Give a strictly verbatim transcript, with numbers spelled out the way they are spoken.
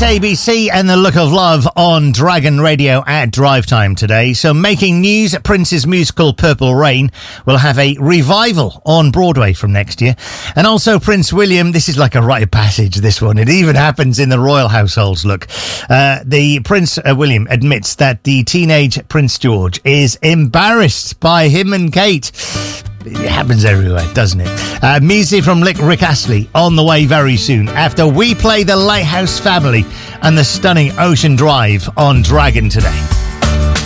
A B C and The Look of Love on Dragon Radio at drive time today. So making news, Prince's musical Purple Rain will have a revival on Broadway from next year. And also Prince William, this is like a rite of passage, this one. It even happens in the royal households, look. Uh, the Prince uh, William admits that the teenage Prince George is embarrassed by him and Kate. It happens everywhere, doesn't it? Uh, music from Rick, Rick Astley on the way very soon after we play The Lighthouse Family and the stunning Ocean Drive on Dragon today.